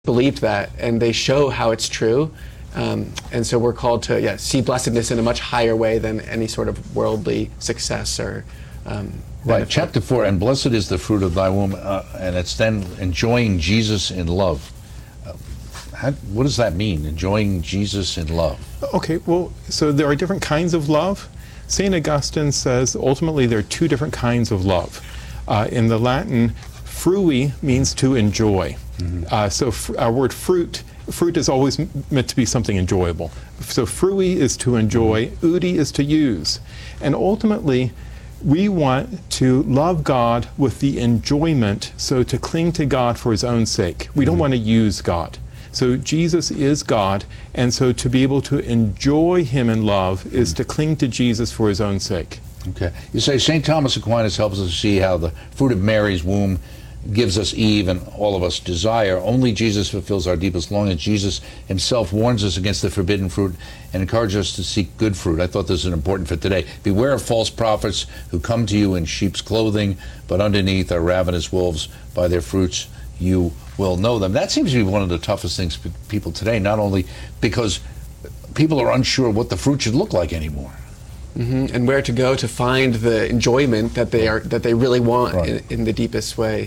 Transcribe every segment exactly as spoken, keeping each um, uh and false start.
believed that, and they show how it's true. Um, and so we're called to yeah, see blessedness in a much higher way than any sort of worldly success or um, right. Chapter four, and blessed is the fruit of thy womb, uh, and it's then enjoying Jesus in love. Uh, how, what does that mean, enjoying Jesus in love? Okay, well, so there are different kinds of love. Saint Augustine says ultimately there are two different kinds of love. Uh, in the Latin, frui means to enjoy. Mm-hmm. uh, so fr- our word fruit Fruit is always m- meant to be something enjoyable. So frui is to enjoy, udi is to use. And ultimately, we want to love God with the enjoyment, so to cling to God for his own sake. We don't want to use God. So Jesus is God, and so to be able to enjoy him in love is to cling to Jesus for his own sake. Okay. You say Saint Thomas Aquinas helps us see how the fruit of Mary's womb gives us Eve and all of us desire. Only Jesus fulfills our deepest longing. Jesus himself warns us against the forbidden fruit and encourages us to seek good fruit. I thought this was important for today. Beware of false prophets who come to you in sheep's clothing, but underneath are ravenous wolves. By their fruits you will know them. That seems to be one of the toughest things for people today, not only because people are unsure what the fruit should look like anymore. Mm-hmm. And where to go to find the enjoyment that they are that they really want Right. in, in the deepest way.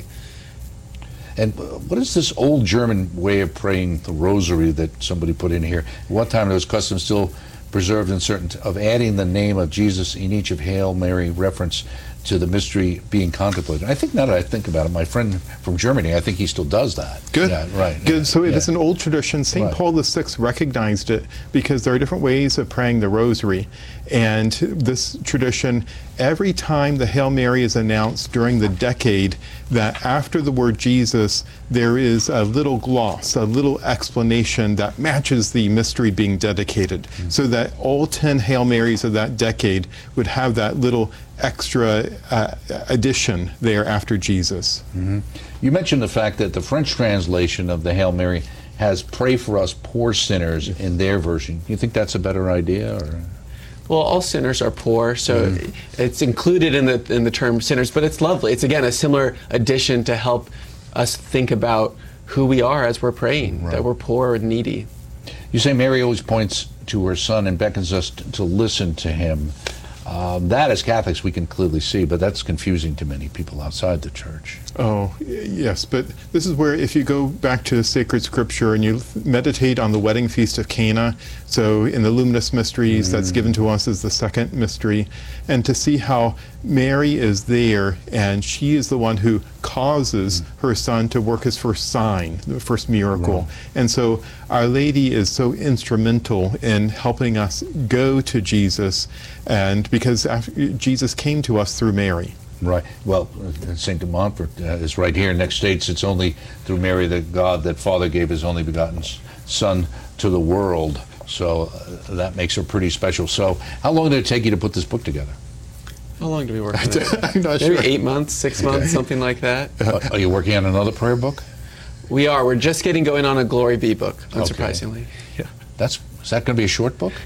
And what is this old German way of praying the rosary that somebody put in here? At one time there was custom still preserved in certain, t- of adding the name of Jesus in each of Hail Mary reference to the mystery being contemplated. I think now that I think about it, my friend from Germany, I think he still does that. Good. Yeah, right. Good. Yeah, So it yeah. is an old tradition. Saint Right. Paul the Sixth recognized it because there are different ways of praying the rosary. And this tradition, every time the Hail Mary is announced during the decade, that after the word Jesus, there is a little gloss, a little explanation that matches the mystery being dedicated, mm-hmm. so that all ten Hail Marys of that decade would have that little extra uh, addition there after Jesus. Mm-hmm. You mentioned the fact that the French translation of the Hail Mary has "Pray for us poor sinners" in their version. Do you think that's a better idea? Or? Well, all sinners are poor, so Mm. it's included in the in the term sinners, but it's lovely. It's, again, a similar addition to help us think about who we are as we're praying, Right. that we're poor and needy. You say Mary always points to her son and beckons us t- to listen to him. Um, that, as Catholics, we can clearly see, but that's confusing to many people outside the church. Oh, y- yes, but this is where if you go back to sacred scripture and you meditate on the wedding feast of Cana, so in the Luminous Mysteries, mm. that's given to us as the second mystery, and to see how Mary is there and she is the one who causes mm. her son to work his first sign, the first miracle. Right. And so Our Lady is so instrumental in helping us go to Jesus, and because after, Jesus came to us through Mary. Right. Well, Saint de Montfort uh, is right here. Next states, it's only through Mary that God, that Father, gave his only begotten Son to the world. So uh, that makes her pretty special. So how long did it take you to put this book together? How long do we work on it? I'm not Maybe sure. eight months, six months, something like that. Uh, are you working on another prayer book? We are. We're just getting going on a Glory Be book, unsurprisingly. Okay. Yeah. That's is that going to be a short book?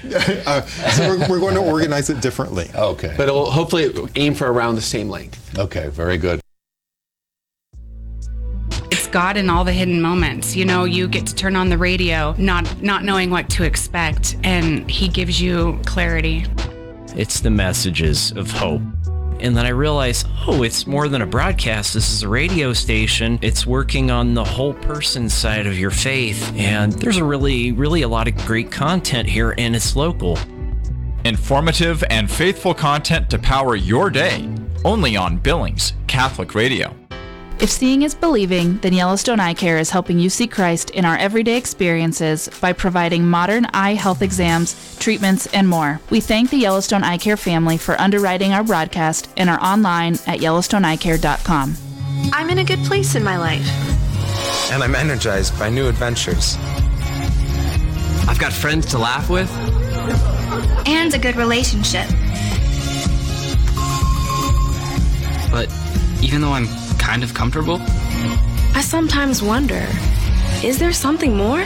uh, so we're, we're going to organize it differently. Okay. But it'll hopefully aim for around the same length. Okay, very good. It's God in all the hidden moments. You know, you get to turn on the radio, not not knowing what to expect, and he gives you clarity. It's the messages of hope. And then I realized, oh, it's more than a broadcast. This is a radio station. It's working on the whole person side of your faith. And there's a really, really a lot of great content here, and it's local. Informative and faithful content to power your day. Only on Billings Catholic Radio. If seeing is believing, then Yellowstone Eye Care is helping you see Christ in our everyday experiences by providing modern eye health exams, treatments, and more. We thank the Yellowstone Eye Care family for underwriting our broadcast and are online at yellowstone eye care dot com. I'm in a good place in my life. And I'm energized by new adventures. I've got friends to laugh with. And a good relationship. But even though I'm kind of comfortable, I sometimes wonder, is there something more?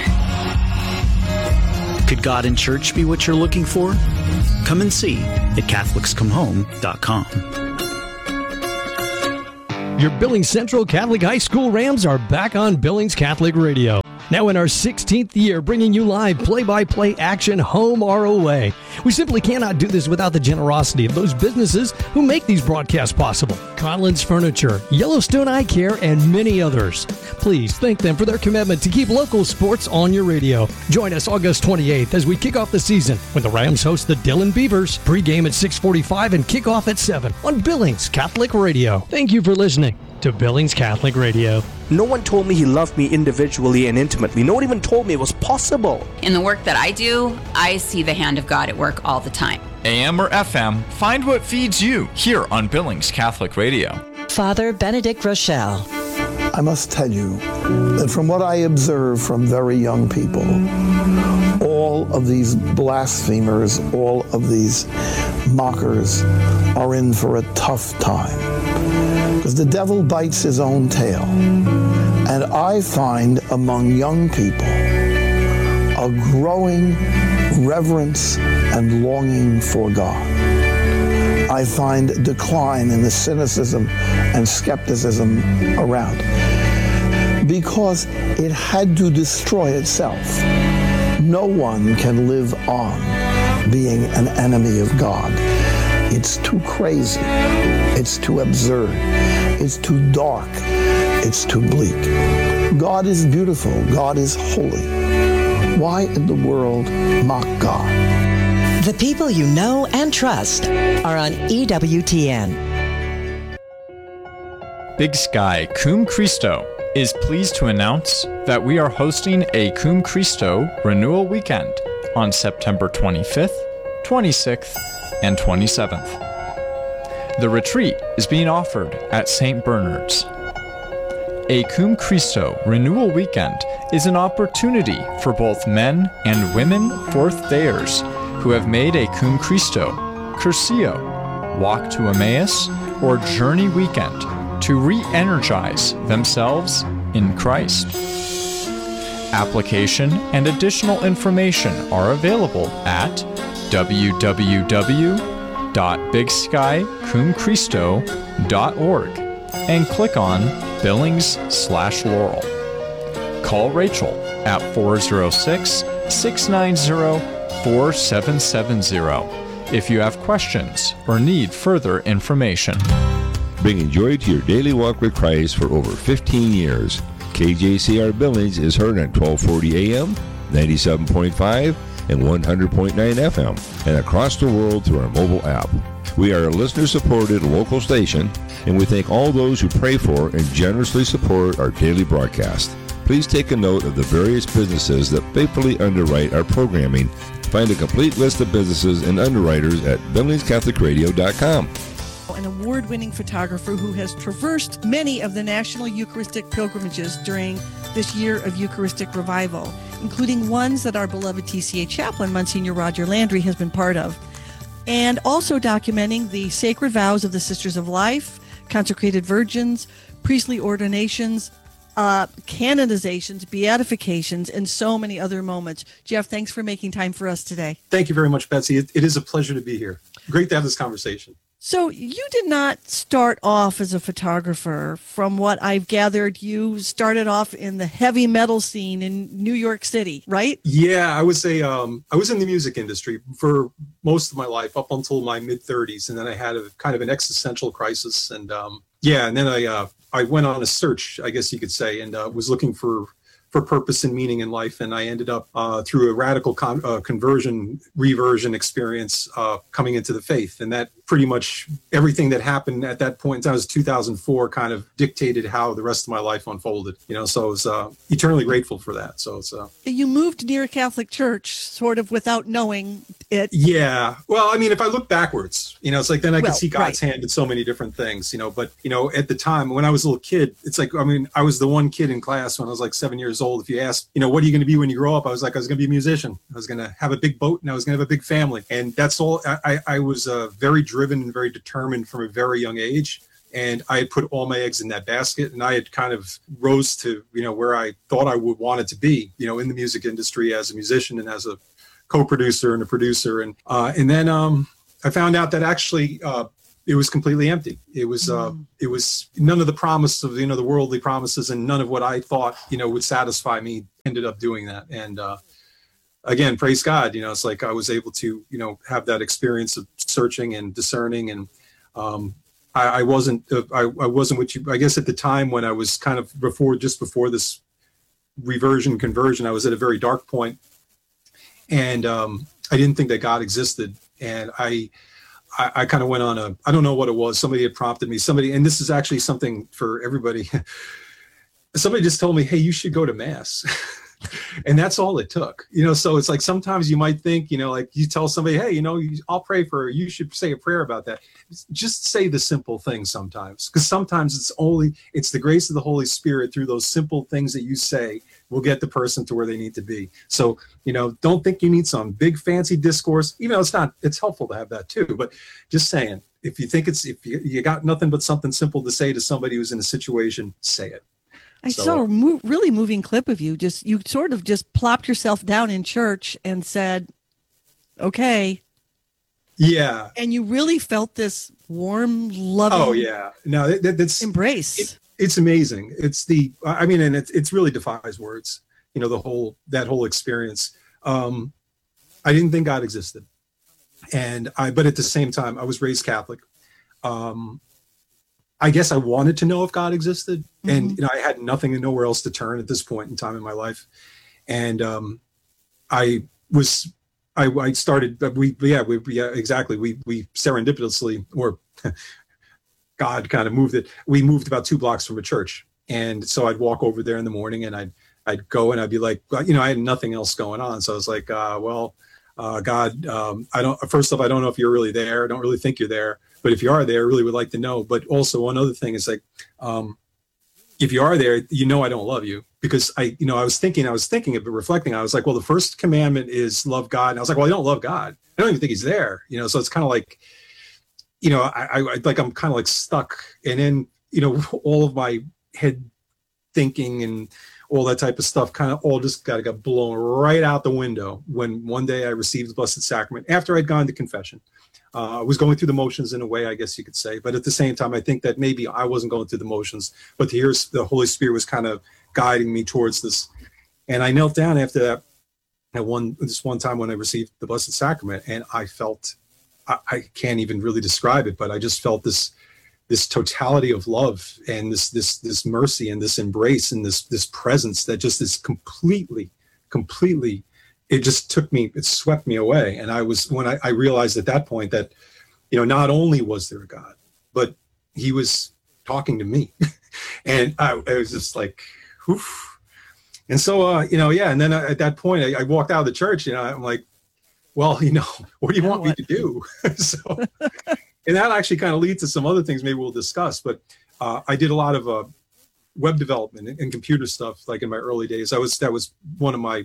Could God in church be what you're looking for? Come and see at catholics come home dot com. Your Billings Central Catholic High School Rams are back on Billings Catholic Radio. Now in our sixteenth year, bringing you live play-by-play action home or away. We simply cannot do this without the generosity of those businesses who make these broadcasts possible. Collins Furniture, Yellowstone Eye Care, and many others. Please thank them for their commitment to keep local sports on your radio. Join us August twenty-eighth as we kick off the season when the Rams host the Dillon Beavers. Pre-game at six forty-five and kickoff at seven on Billings Catholic Radio. Thank you for listening to Billings Catholic Radio. No one told me he loved me individually and intimately. No one even told me it was possible. In the work that I do, I see the hand of God at work all the time. A M or F M, find what feeds you here on Billings Catholic Radio. Father Benedict Rochelle. I must tell you that from what I observe from very young people, all of these blasphemers, all of these mockers are in for a tough time. Because the devil bites his own tail. And I find among young people a growing reverence and longing for God. I find a decline in the cynicism and skepticism around. Because it had to destroy itself. No one can live on being an enemy of God. It's too crazy. It's too absurd. It's too dark. It's too bleak. God is beautiful. God is holy. Why in the world mock God? The people you know and trust are on E W T N. Big Sky Cum Christo is pleased to announce that we are hosting a Cum Christo Renewal Weekend on September twenty-fifth, twenty-sixth, and twenty-seventh. The retreat is being offered at Saint Bernard's. A Cum Christo Renewal Weekend is an opportunity for both men and women fourth-dayers who have made a Cum Christo, Curcio, Walk to Emmaus, or Journey Weekend to re-energize themselves in Christ. Application and additional information are available at w w w dot big sky cum christo dot org and click on Billings slash Laurel. Call Rachel at four oh six, six nine zero, four seven seven zero if you have questions or need further information. Bringing joy to your daily walk with Christ for over fifteen years. K J C R Billings is heard on twelve forty A M, ninety-seven point five, and one hundred point nine F M, and across the world through our mobile app. We are a listener-supported local station, and we thank all those who pray for and generously support our daily broadcast. Please take a note of the various businesses that faithfully underwrite our programming. Find a complete list of businesses and underwriters at billings catholic radio dot com. An award-winning photographer who has traversed many of the national Eucharistic pilgrimages during this year of Eucharistic revival, including ones that our beloved T C A chaplain, Monsignor Roger Landry, has been part of, and also documenting the sacred vows of the Sisters of Life, consecrated virgins, priestly ordinations, uh, canonizations, beatifications, and so many other moments. Jeff, thanks for making time for us today. Thank you very much, Betsy. It, it is a pleasure to be here. Great to have this conversation. So you did not start off as a photographer. From what I've gathered, you started off in the heavy metal scene in New York City, right? Yeah, I would say um, I was in the music industry for most of my life, up until my mid thirties. And then I had a kind of an existential crisis. And um, yeah, and then I uh, I went on a search, I guess you could say, and uh, was looking for for purpose and meaning in life. And I ended up uh, through a radical con- uh, conversion, reversion experience uh, coming into the faith. And that pretty much everything that happened at that point, that was two thousand four, kind of dictated how the rest of my life unfolded. You know, so I was uh, eternally grateful for that. So it's uh, you moved near a Catholic church sort of without knowing it. Yeah. Well, I mean, if I look backwards, you know, it's like then I well, could see God's right. hand in so many different things, you know, but, you know, at the time when I was a little kid, it's like, I mean, I was the one kid in class when I was like seven years old. If you asked, you know, what are you going to be when you grow up? I was like, I was going to be a musician. I was going to have a big boat and I was going to have a big family. And that's all. I, I was uh, very driven and very determined from a very young age. And I had put all my eggs in that basket, and I had kind of rose to, you know, where I thought I would want it to be, you know, in the music industry as a musician and as a co-producer and a producer. And uh, and then um, I found out that actually uh, it was completely empty. It was, uh, it was none of the promise of, you know, the worldly promises, and none of what I thought, you know, would satisfy me ended up doing that. And, uh, again, praise God, you know, it's like I was able to, you know, have that experience of searching and discerning. And, um, I, I wasn't, uh, I, I wasn't what you, I guess at the time when I was kind of before, just before this reversion conversion, I was at a very dark point, and, um, I didn't think that God existed. And I, I, I kind of went on a, I don't know what it was. Somebody had prompted me, somebody, and this is actually something for everybody. Somebody just told me, hey, you should go to mass. And that's all it took, you know. So it's like sometimes you might think, you know, like you tell somebody, hey, you know, I'll pray for her. You should say a prayer about that. Just say the simple things sometimes, because sometimes it's only it's the grace of the Holy Spirit through those simple things that you say will get the person to where they need to be. So, you know, don't think you need some big fancy discourse, even though it's not. It's helpful to have that too, but just saying, if you think it's if you, you got nothing but something simple to say to somebody who's in a situation, say it. I So- saw a mo- really moving clip of you. Just you sort of just plopped yourself down in church and said, "Okay," Yeah. and you really felt this warm, loving. Oh yeah, no, that, that- that's embrace. It, it's amazing. It's the, I mean, and it, it's really defies words. You know, the whole that whole experience. Um, I didn't think God existed, and I, but at the same time, I was raised Catholic. Um, I guess I wanted to know if God existed, and you know, I had nothing and nowhere else to turn at this point in time in my life, and um, I was, I, I started. We yeah, we yeah, exactly. We we serendipitously, or God kind of moved it. We moved about two blocks from a church, and so I'd walk over there in the morning, and I'd I'd go and I'd be like, you know, I had nothing else going on, so I was like, uh, well, uh, God, um, I don't. First off, I don't know if you're really there. I don't really think you're there. But if you are there, I really would like to know. But also one other thing is like, um, if you are there, you know I don't love you, because I, you know, I was thinking, I was thinking of it, reflecting. I was like, well, the first commandment is love God. And I was like, well, I don't love God. I don't even think he's there. You know, so it's kind of like, you know, I, I like I'm kind of like stuck. And then, you know, all of my head thinking and all that type of stuff kind of all just got got blown right out the window when one day I received the Blessed Sacrament after I'd gone to confession. Uh, I was going through the motions in a way, I guess you could say, but at the same time, I think that maybe I wasn't going through the motions, but here's the Holy Spirit was kind of guiding me towards this. And I knelt down after that at one this one time when I received the Blessed Sacrament, and I felt, I, I can't even really describe it, but I just felt this this totality of love and this this this mercy and this embrace and this this presence that just is completely, completely. It just took me, it swept me away. And I was, when I, I realized at that point that, you know, not only was there a God, but he was talking to me. And I, I was just like, oof. And so, uh, you know, yeah. And then I, at that point, I, I walked out of the church, and I'm like, well, you know, what do you want me to do? So, and that actually kind of leads to some other things maybe we'll discuss. But uh, I did a lot of uh, web development and, and computer stuff, like in my early days. I was, that was one of my,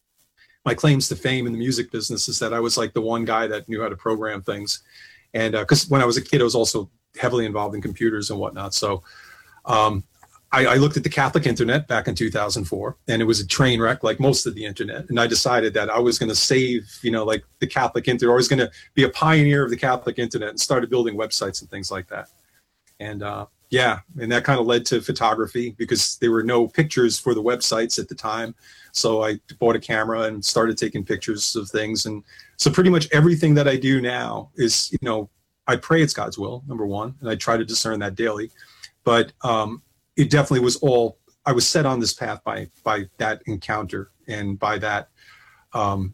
my claims to fame in the music business, is that I was like the one guy that knew how to program things. And uh, cause when I was a kid, I was also heavily involved in computers and whatnot. So um, I, I looked at the Catholic internet back in two thousand four, and it was a train wreck like most of the internet. And I decided that I was going to save, you know, like the Catholic internet, or I was going to be a pioneer of the Catholic internet, and started building websites and things like that. And uh, yeah, and that kind of led to photography, because there were no pictures for the websites at the time. So I bought a camera and started taking pictures of things. And so pretty much everything that I do now is, you know, I pray it's God's will, number one, and I try to discern that daily. But um, it definitely was all, I was set on this path by by that encounter and by that, um,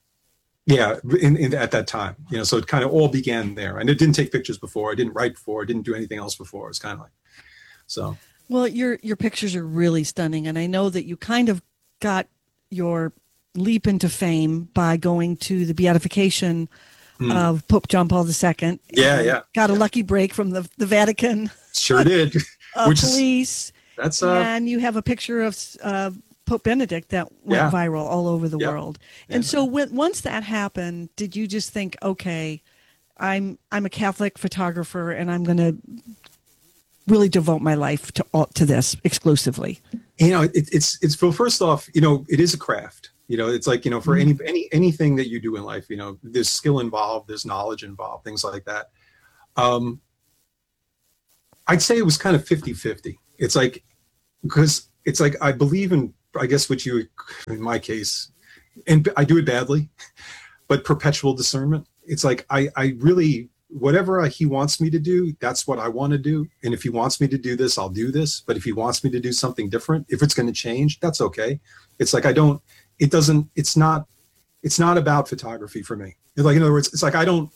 yeah, in, in, at that time. You know, so it kind of all began there. And it didn't take pictures before. I didn't write before. I didn't do anything else before. It's kind of like, so. Well, your your pictures are really stunning. And I know that you kind of got your leap into fame by going to the beatification mm. of Pope John Paul the Second. Yeah, yeah. Got a yeah. lucky break from the, the Vatican. Sure did. uh, Which police. Is, that's uh, and you have a picture of uh, Pope Benedict that went yeah. viral all over the yeah. world. And yeah. so when, once that happened, did you just think, okay, I'm I'm a Catholic photographer, and I'm going to really devote my life to all, to this exclusively? You know, it, it's it's well, first off, you know, it is a craft. You know, it's like, you know, for mm-hmm. any any anything that you do in life, you know, there's skill involved, there's knowledge involved, things like that. Um, I'd say it was kind of fifty-fifty. It's like, because it's like, I believe in, I guess what you, in my case, and I do it badly, but perpetual discernment. It's like, I, I really, whatever he wants me to do, that's what I want to do. And if he wants me to do this, I'll do this. But if he wants me to do something different, if it's going to change, that's okay. It's like, I don't, it doesn't, it's not, it's not about photography for me. It's like, in other words, it's like, I don't,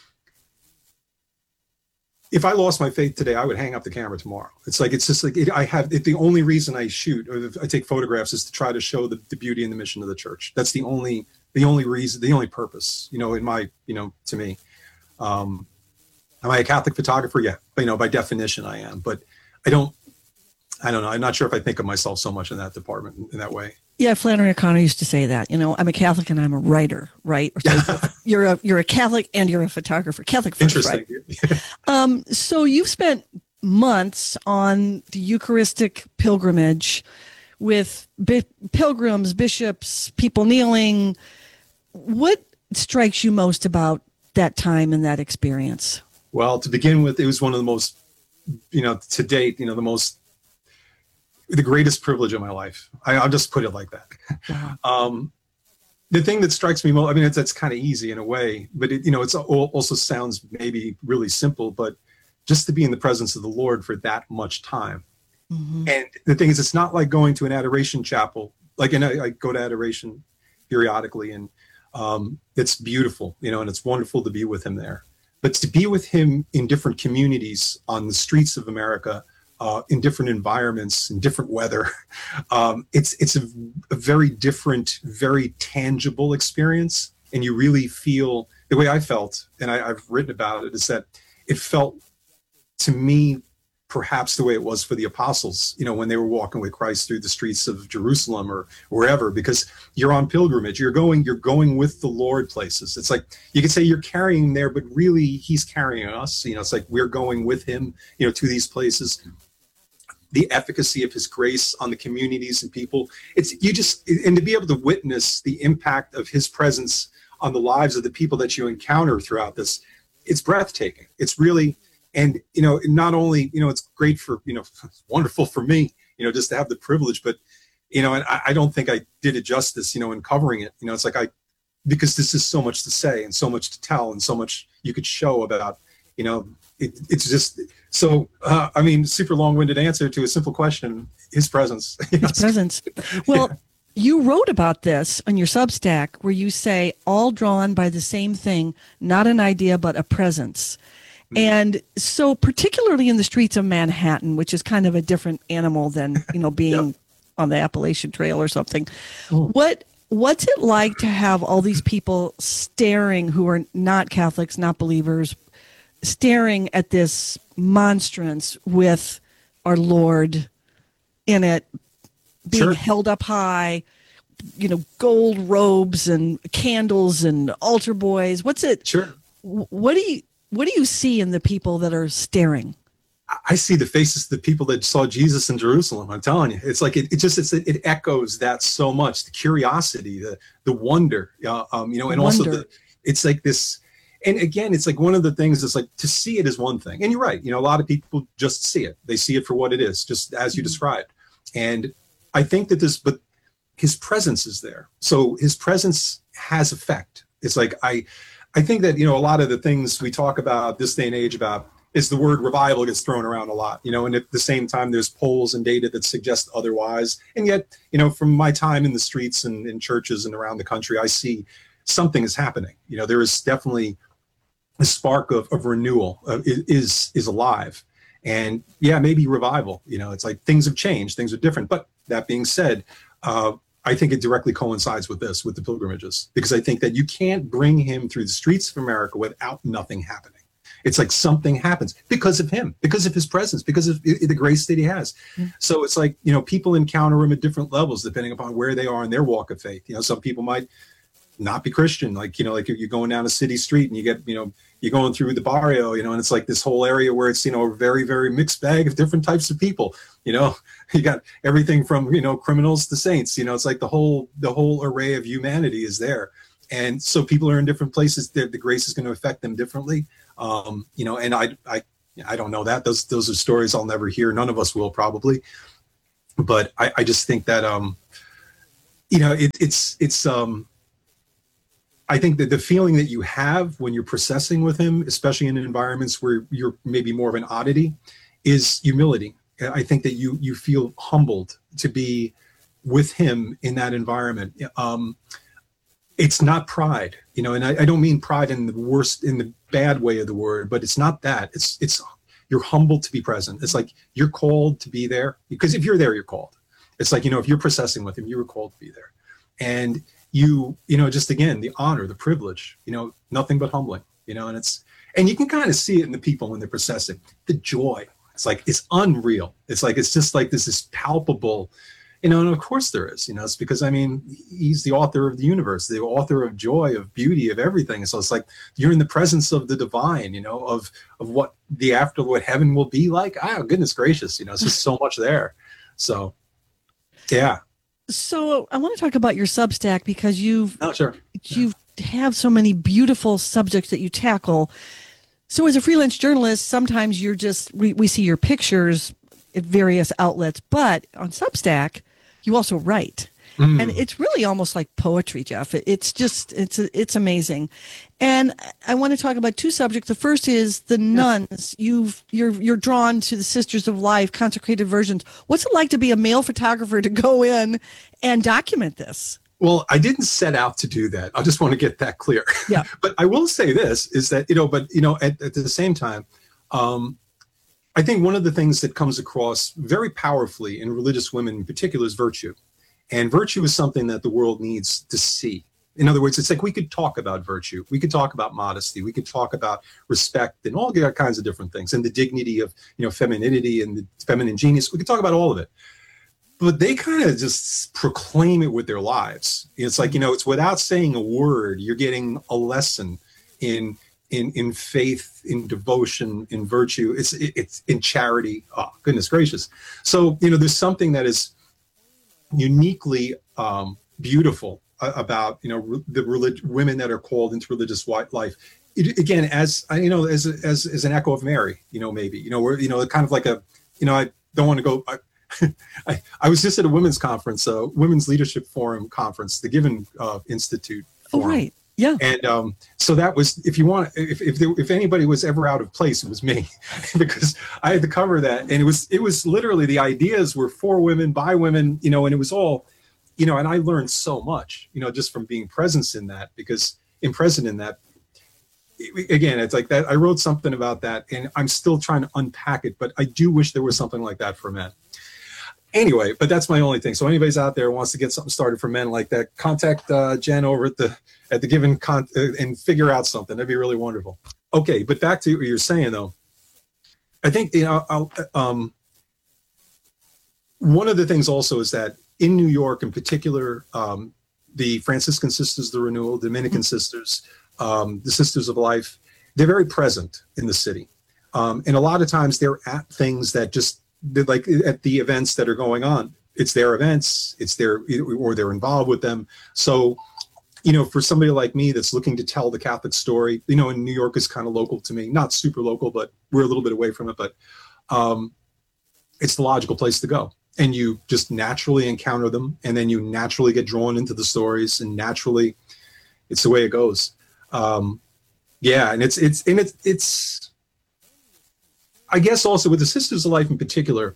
if I lost my faith today, I would hang up the camera tomorrow. It's like, it's just like, it, I have, it, the only reason I shoot or I take photographs is to try to show the, the beauty and the mission of the church. That's the only, the only reason, the only purpose, you know, in my, you know, to me. Um, am I a Catholic photographer? Yeah. But, you know, by definition I am, but I don't, I don't know. I'm not sure if I think of myself so much in that department in that way. Yeah, Flannery O'Connor used to say that. You know, I'm a Catholic and I'm a writer, right? So you're a you're a Catholic and you're a photographer. Catholic first, Interesting. Right? um, so you've spent months on the Eucharistic pilgrimage with bi- pilgrims, bishops, people kneeling. What strikes you most about that time and that experience? Well, to begin with, it was one of the most, you know, to date, you know, the most, the greatest privilege of my life. I, I'll just put it like that. Wow. Um, the thing that strikes me most, I mean, it's, it's kind of easy in a way, but it, you know, it's also sounds maybe really simple, but just to be in the presence of the Lord for that much time. Mm-hmm. And the thing is, it's not like going to an adoration chapel. Like, and I, I go to adoration periodically, and um, it's beautiful, you know, and it's wonderful to be with him there. But to be with him in different communities on the streets of America, Uh, in different environments, in different weather. Um, it's it's a, a very different, very tangible experience. And you really feel, the way I felt, and I, I've written about it, is that it felt to me perhaps the way it was for the apostles, you know, when they were walking with Christ through the streets of Jerusalem or wherever, because you're on pilgrimage, you're going, you're going with the Lord places. It's like, you could say you're carrying him there, but really he's carrying us. You know, it's like we're going with him, you know, to these places. The efficacy of his grace on the communities and people. It's you just, and to be able to witness the impact of his presence on the lives of the people that you encounter throughout this, it's breathtaking. It's really, and, you know, not only, you know, it's great for, you know, it's wonderful for me, you know, just to have the privilege, but, you know, and I, I don't think I did it justice, you know, in covering it. You know, it's like I, because this is so much to say and so much to tell and so much you could show about, you know, it, it's just, so, uh, I mean, super long-winded answer to a simple question, his presence. His presence. Well, yeah. You wrote about this on your Substack where you say, all drawn by the same thing, not an idea, but a presence. Mm-hmm. And so particularly in the streets of Manhattan, which is kind of a different animal than, you know, being yep. on the Appalachian Trail or something, Ooh. what what's it like to have all these people staring who are not Catholics, not believers, staring at this monstrance with our Lord in it, being sure. held up high, you know, gold robes and candles and altar boys. What's it? Sure. What do you what do you see in the people that are staring? I see the faces of the people that saw Jesus in Jerusalem. I'm telling you, it's like it, it just it's, it echoes that so much. The curiosity, the the wonder, uh, um, you know, and wonder. also the, it's like this. And again, it's like one of the things is like to see it is one thing. And you're right. You know, a lot of people just see it. They see it for what it is, just as you described. And I think that this, but his presence is there. So his presence has effect. It's like, I, I think that, you know, a lot of the things we talk about this day and age about is the word revival gets thrown around a lot, you know, and at the same time, there's polls and data that suggest otherwise. And yet, you know, from my time in the streets and in churches and around the country, I see something is happening. You know, there is definitely the spark of, of renewal uh, is is alive. And yeah, maybe revival, you know, it's like things have changed, things are different. But that being said, uh, I think it directly coincides with this, with the pilgrimages, because I think that you can't bring him through the streets of America without nothing happening. It's like something happens because of him, because of his presence, because of the grace that he has. Mm-hmm. So it's like, you know, people encounter him at different levels, depending upon where they are in their walk of faith. You know, some people might not be Christian, like, you know, like you're going down a city street and you get, you know, you're going through the barrio, you know, and it's like this whole area where it's, you know, a very, very mixed bag of different types of people. You know, you got everything from, you know, criminals to saints, you know, it's like the whole, the whole array of humanity is there. And so people are in different places. The, the grace is going to affect them differently. Um, you know, and I, I I don't know that. Those those are stories I'll never hear. None of us will probably. But I, I just think that um, you know, it, it's it's um. I think that the feeling that you have when you're processing with him, especially in environments where you're maybe more of an oddity, is humility. I think that you you feel humbled to be with him in that environment. Um, it's not pride, you know, and I, I don't mean pride in the worst, in the bad way of the word, but it's not that. It's it's you're humbled to be present. It's like you're called to be there, because if you're there, you're called. It's like, you know, if you're processing with him, you were called to be there, and you you know, just again, the honor, the privilege, you know, nothing but humbling, you know, and it's and you can kind of see it in the people when they're processing, the joy. It's like it's unreal. It's like it's just like this is palpable. You know, and of course there is, you know, it's because, I mean, he's the author of the universe, the author of joy, of beauty, of everything. So it's like you're in the presence of the divine, you know, of of what the after, what heaven will be like. Oh, goodness gracious, you know, it's just so much there. So, yeah. So I want to talk about your Substack, because you've, oh, sure. you have so many beautiful subjects that you tackle. So as a freelance journalist, sometimes you're just, we, we see your pictures at various outlets, but on Substack, you also write. Mm. And it's really almost like poetry, Jeff. It's just, it's it's amazing. And I want to talk about two subjects. The first is the nuns. You've, you're you're drawn to the Sisters of Life, consecrated virgins. What's it like to be a male photographer to go in and document this? Well, I didn't set out to do that. I just want to get that clear. Yeah. But I will say this, is that, you know, but, you know, at, at the same time, um, I think one of the things that comes across very powerfully in religious women in particular is virtue. And virtue is something that the world needs to see. In other words, it's like we could talk about virtue. We could talk about modesty. We could talk about respect and all kinds of different things, and the dignity of, you know, femininity and the feminine genius. We could talk about all of it. But they kind of just proclaim it with their lives. It's like, you know, it's without saying a word, you're getting a lesson in in in faith, in devotion, in virtue. It's it, it's in charity. Oh, goodness gracious. So, you know, there's something that is uniquely um, beautiful about, you know, re- the relig- women that are called into religious life. It, again, as you know, as as as an echo of Mary, you know, maybe, you know, we're, you know, kind of like a, you know, I don't want to go. I, I, I was just at a women's conference, a uh, Women's Leadership Forum conference, the Given uh, Institute Forum. Oh, right. Yeah. And um, so that was, if you want, if if, there, if anybody was ever out of place, it was me, because I had to cover that. And it was it was literally, the ideas were for women, by women, you know, and it was all, you know, and I learned so much, you know, just from being present in that, because in present in that, again, it's like that. I wrote something about that, and I'm still trying to unpack it, but I do wish there was something like that for men. Anyway, but that's my only thing. So anybody's out there who wants to get something started for men like that, contact uh, Jen over at the at the Given con- uh, and figure out something. That'd be really wonderful. Okay, but back to what you're saying though. I think, you know, I'll, um, one of the things also is that in New York, in particular, um, the Franciscan Sisters of the Renewal, Dominican mm-hmm. Sisters, um, the Sisters of Life, they're very present in the city, um, and a lot of times they're at things that just. They're like at the events that are going on. It's their events, it's their, or they're involved with them. So, you know, for somebody like me that's looking to tell the Catholic story, you know, and New York is kind of local to me, not super local, but we're a little bit away from it, but um, it's the logical place to go. And you just naturally encounter them, and then you naturally get drawn into the stories, and naturally it's the way it goes. Um, yeah. And it's, it's, and it's, it's, I guess also with the Sisters of Life in particular,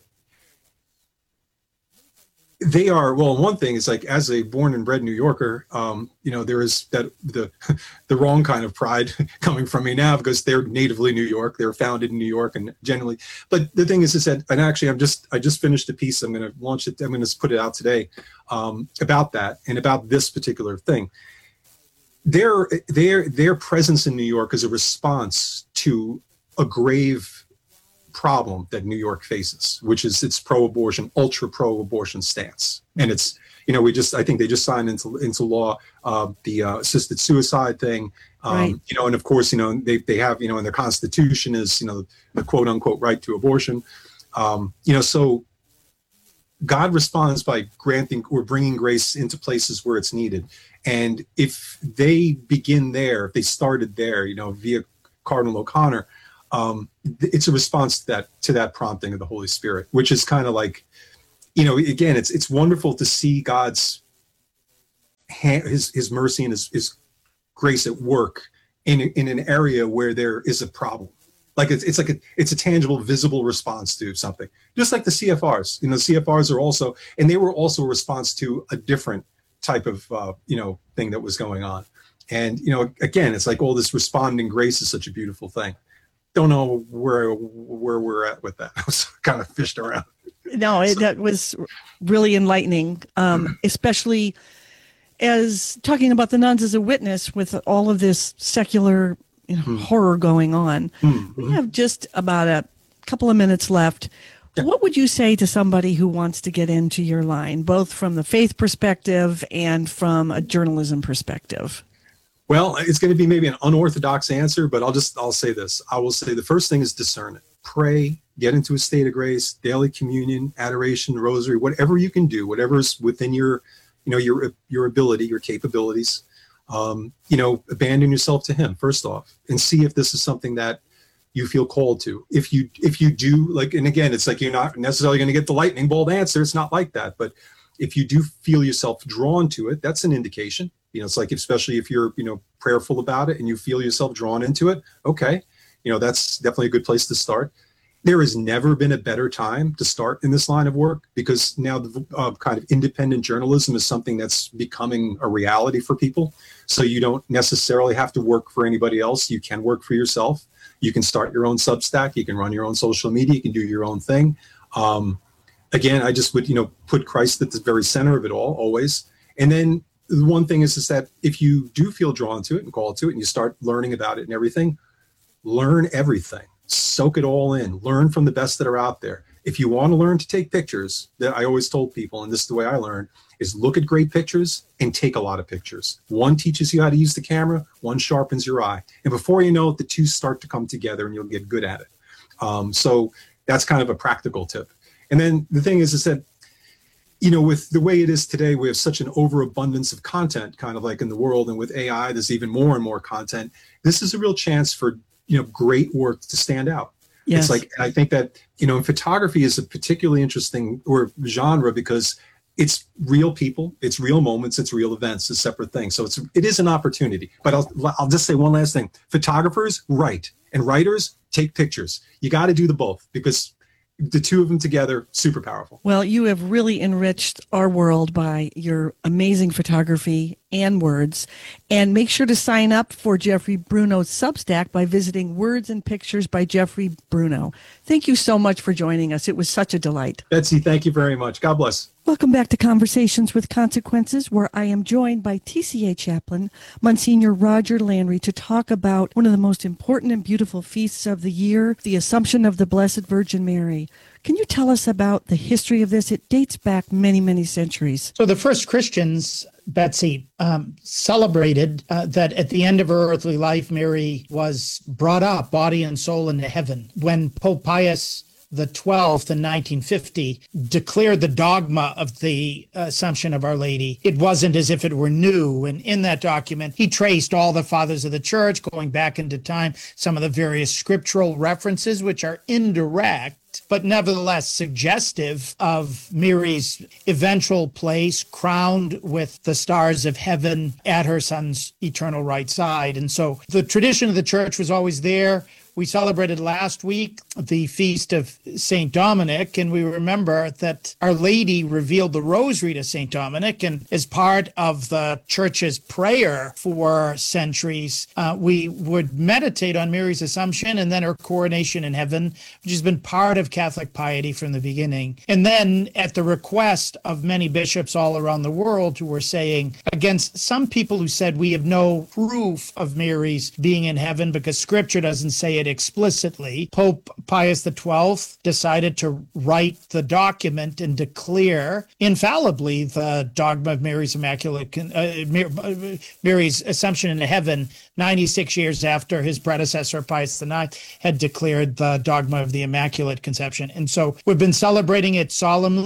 they are, well, one thing is like, as a born and bred New Yorker, um, you know, there is that the the wrong kind of pride coming from me now, because they're natively New York, they're founded in New York, and generally, but the thing is, is that, and actually I'm just, I just finished a piece, I'm going to launch it, I'm going to put it out today um, about that, and about this particular thing. Their, their, their presence in New York is a response to a grave problem that New York faces, which is its pro-abortion, ultra pro-abortion stance. And it's, you know, we just, I think they just signed into into law uh, the uh, assisted suicide thing, um, right. you know, and of course, you know, they they have, you know, in their constitution is, you know, the quote unquote right to abortion, um, you know, so God responds by granting or bringing grace into places where it's needed. And if they begin there, if they started there, you know, via Cardinal O'Connor, um, it's a response to that to that prompting of the Holy Spirit, which is kind of like, you know, again, it's it's wonderful to see God's hand, his his mercy and his, his grace at work in in an area where there is a problem. Like it's it's like a it's a tangible, visible response to something. Just like the C F Rs, you know, C F Rs are also, and they were also a response to a different type of uh, you know thing that was going on. And you know, again, it's like all this responding grace is such a beautiful thing. Don't know where where we're at with that. I was kind of fished around. No, it, that was really enlightening, um, especially as talking about the nuns as a witness with all of this secular you know, mm. horror going on. Mm-hmm. We have just about a couple of minutes left. Yeah. What would you say to somebody who wants to get into your line, both from the faith perspective and from a journalism perspective? Well, it's going to be maybe an unorthodox answer, but I'll just, I'll say this. I will say the first thing is discern it. Pray, get into a state of grace, daily communion, adoration, rosary, whatever you can do, whatever's within your, you know, your, your ability, your capabilities. Um, you know, abandon yourself to him first off, and see if this is something that you feel called to. If you, if you do, like, and again, it's like, you're not necessarily going to get the lightning bolt answer. It's not like that. But if you do feel yourself drawn to it, that's an indication. You know, it's like, especially if you're, you know, prayerful about it and you feel yourself drawn into it. Okay. You know, that's definitely a good place to start. There has never been a better time to start in this line of work, because now the uh, kind of independent journalism is something that's becoming a reality for people. So you don't necessarily have to work for anybody else. You can work for yourself. You can start your own Substack. You can run your own social media. You can do your own thing. Um, again, I just would, you know, put Christ at the very center of it all, always. And then the one thing is, is that if you do feel drawn to it and called to it and you start learning about it and everything, learn everything. Soak it all in. Learn from the best that are out there. If you want to learn to take pictures, that I always told people, and this is the way I learned, is look at great pictures and take a lot of pictures. One teaches you how to use the camera, one sharpens your eye. And before you know it, the two start to come together and you'll get good at it. Um, so that's kind of a practical tip. And then the thing is, is that, you know, with the way it is today, we have such an overabundance of content, kind of like in the world. And with A I, there's even more and more content. This is a real chance for, you know, great work to stand out. Yes. It's like, I think that, you know, photography is a particularly interesting or genre because it's real people, it's real moments, it's real events, it's separate things. So it's, it is an opportunity. But I'll, I'll just say one last thing. Photographers write, and writers take pictures. You got to do the both, because the two of them together, super powerful. Well, you have really enriched our world by your amazing photography and words. And make sure to sign up for Jeffrey Bruno's Substack by visiting Words and Pictures by Jeffrey Bruno. Thank you so much for joining us. It was such a delight. Betsy, thank you very much. God bless. Welcome back to Conversations with Consequences, where I am joined by T C A chaplain, Monsignor Roger Landry, to talk about one of the most important and beautiful feasts of the year, the Assumption of the Blessed Virgin Mary. Can you tell us about the history of this? It dates back many, many centuries. So the first Christians, Betsy, um, celebrated uh, that at the end of her earthly life, Mary was brought up, body and soul, into heaven. When Pope Pius the twelfth in nineteen fifty declared the dogma of the Assumption of Our Lady, it wasn't as if it were new. And in that document, he traced all the fathers of the church going back into time, some of the various scriptural references, which are indirect, but nevertheless suggestive of Mary's eventual place, crowned with the stars of heaven at her son's eternal right side. And so the tradition of the church was always there. We celebrated last week the feast of Saint Dominic, and we remember that Our Lady revealed the rosary to Saint Dominic, and as part of the church's prayer for centuries, uh, we would meditate on Mary's Assumption and then her coronation in heaven, which has been part of Catholic piety from the beginning. And then at the request of many bishops all around the world who were saying, against some people who said we have no proof of Mary's being in heaven because Scripture doesn't say it explicitly, Pope Pius the twelfth decided to write the document and declare infallibly the dogma of Mary's Immaculate, uh, Mary's Assumption into heaven, ninety-six years after his predecessor Pius the ninth had declared the dogma of the Immaculate Conception. And so we've been celebrating it solemnly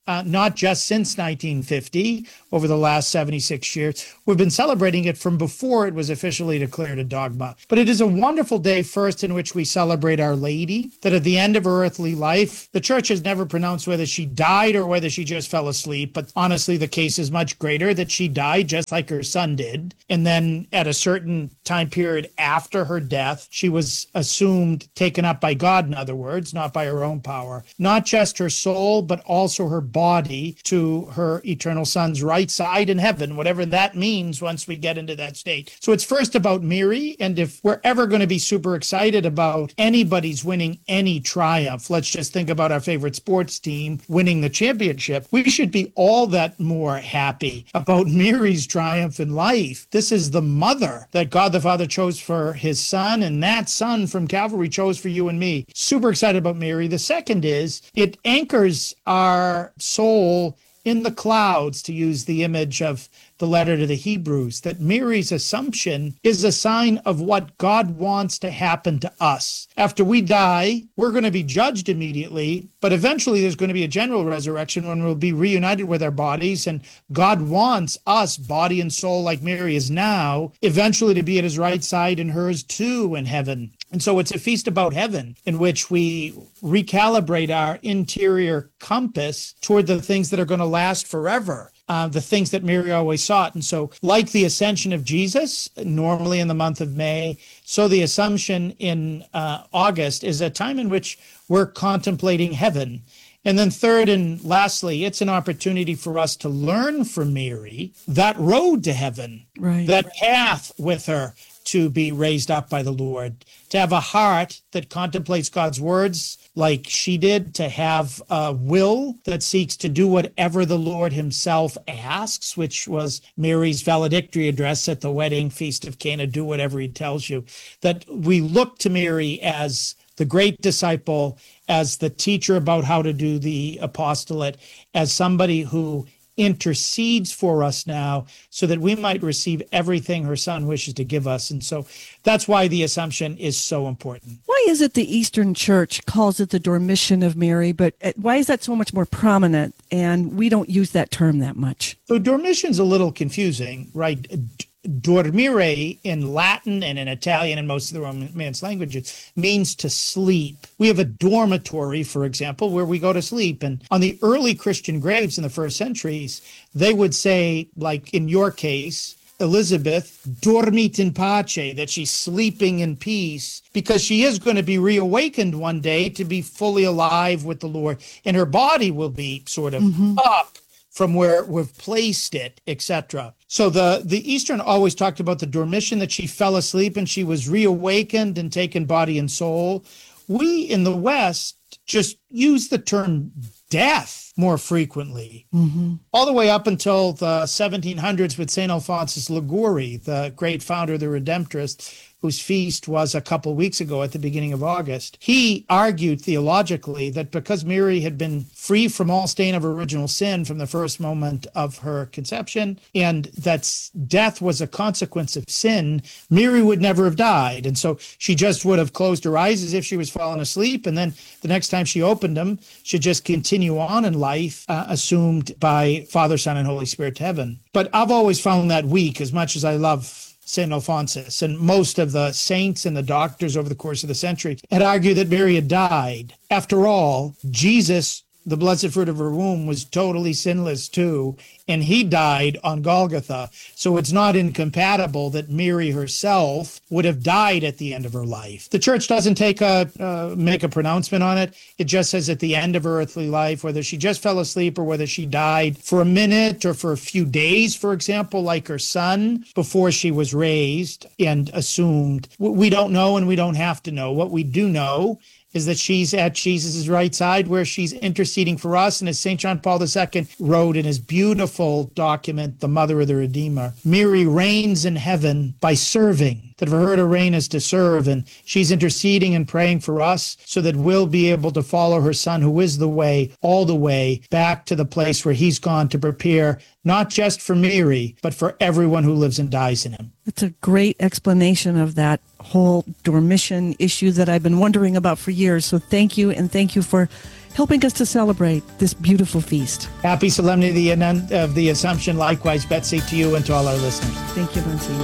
uh, not just since nineteen fifty, over the last seventy-six years. We've been celebrating it from before it was officially declared a dogma. But it is a wonderful day, first, in which we celebrate Our Lady, that at the end of her earthly life, the church has never pronounced whether she died or whether she just fell asleep. But honestly, the case is much greater, that she died just like her son did. And then at a certain time period after her death, she was assumed taken up by God, in other words, not by her own power. Not just her soul, but also her body to her eternal son's right side in heaven, whatever that means once we get into that state. So it's first about Mary, and if we're ever going to be super excited about anybody's winning any triumph, let's just think about our favorite sports team winning the championship, we should be all that more happy about Mary's triumph in life. This is the mother that God the Father chose for his son, and that son from Calvary chose for you and me. Super excited about Mary. The second is it anchors our soul in the clouds, to use the image of the letter to the Hebrews, that Mary's assumption is a sign of what God wants to happen to us. After we die, we're going to be judged immediately, but eventually there's going to be a general resurrection when we'll be reunited with our bodies, and God wants us, body and soul, like Mary is now, eventually to be at his right side and hers too in heaven. And so it's a feast about heaven in which we recalibrate our interior compass toward the things that are going to last forever. Uh, the things that Mary always sought. And so like the ascension of Jesus, normally in the month of May, so the Assumption in uh, August is a time in which we're contemplating heaven. And then third and lastly, it's an opportunity for us to learn from Mary that road to heaven, right, that path with her to be raised up by the Lord, to have a heart that contemplates God's words like she did, to have a will that seeks to do whatever the Lord himself asks, which was Mary's valedictory address at the wedding feast of Cana, do whatever he tells you. That we look to Mary as the great disciple, as the teacher about how to do the apostolate, as somebody who intercedes for us now so that we might receive everything her son wishes to give us. And so that's why the Assumption is so important. Why is it the Eastern Church calls it the Dormition of Mary, but why is that so much more prominent and we don't use that term that much? So dormition's a little confusing, right? Dormire in Latin and in Italian and most of the Romance languages means to sleep. We have a dormitory, for example, where we go to sleep. And on the early Christian graves in the first centuries, they would say, like in your case, Elizabeth, dormit in pace, that she's sleeping in peace, because she is going to be reawakened one day to be fully alive with the Lord. And her body will be sort of mm-hmm. up from where we've placed it, et cetera. So the, the Eastern always talked about the dormition, that she fell asleep and she was reawakened and taken body and soul. We in the West just use the term death more frequently, mm-hmm. all the way up until the seventeen hundreds with Saint Alphonsus Liguori, the great founder of the Redemptorists, whose feast was a couple weeks ago at the beginning of August. He argued theologically that because Mary had been free from all stain of original sin from the first moment of her conception, and that death was a consequence of sin, Mary would never have died. And so she just would have closed her eyes as if she was falling asleep, and then the next time she opened them, she'd just continue on in life, uh, assumed by Father, Son, and Holy Spirit to heaven. But I've always found that weak, as much as I love Saint Alphonsus, and most of the saints and the doctors over the course of the century had argued that Mary had died. After all, Jesus, the blessed fruit of her womb, was totally sinless too, and he died on Golgotha. So it's not incompatible that Mary herself would have died at the end of her life. The church doesn't take a uh, make a pronouncement on it. It just says at the end of her earthly life, whether she just fell asleep or whether she died for a minute or for a few days, for example, like her son, before she was raised and assumed. We don't know, and we don't have to know. What we do know is that she's at Jesus' right side, where she's interceding for us. And as Saint John Paul the Second wrote in his beautiful document, The Mother of the Redeemer, Mary reigns in heaven by serving. That for her to reign is to serve. And she's interceding and praying for us so that we'll be able to follow her son, who is the way, all the way back to the place where he's gone to prepare, not just for Mary, but for everyone who lives and dies in him. That's a great explanation of that whole dormition issue that I've been wondering about for years. So thank you, and thank you for helping us to celebrate this beautiful feast. Happy Solemnity of the Assumption. Likewise, Betsy, to you and to all our listeners. Thank you, Lindsay.